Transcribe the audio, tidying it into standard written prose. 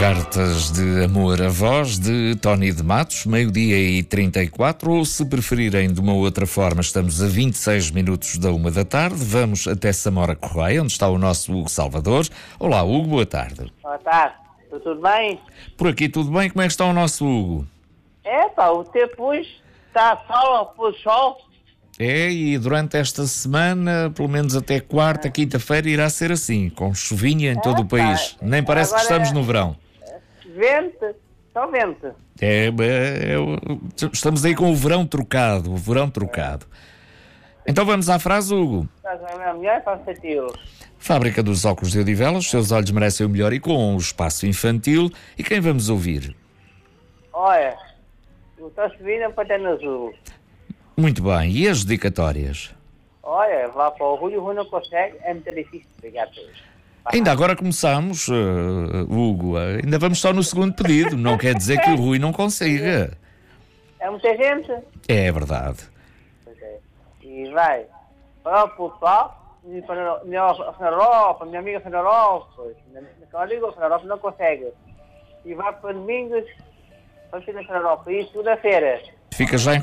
Cartas de amor a voz de Tony de Matos, 12h34, ou se preferirem de uma outra forma, estamos a 26 minutos da 1 da tarde. Vamos até Samora Correia, onde está o nosso Hugo Salvador. Olá, Hugo, boa tarde. Boa tarde, tudo bem? Por aqui tudo bem, como é que está o nosso Hugo? O tempo hoje está pôr sol. E durante esta semana, pelo menos até quarta, quinta-feira, irá ser assim, com chuvinha em todo o país. Nem parece que estamos no verão. Vento, só vento. Estamos aí com o verão trocado, Então vamos à frase, Hugo. A minha mulher faz sentido. Fábrica dos óculos de Odivelas, os seus olhos merecem o melhor e com o espaço infantil. E quem vamos ouvir? Olha, o teu subindo é um pateno azul. Muito bem, e as dedicatórias? Olha, vá para o Rui não consegue, é muito difícil pegar todos. Ainda agora começamos, Hugo, ainda vamos só no segundo pedido, não quer dizer que o Rui não consiga. É muita gente. É verdade. Pois é. E vai para o pessoal, e para a minha Europa, minha amiga Europa, minha amiga Europa não consegue. E vai para domingos, para a Europa, e segunda-feira. Fica já em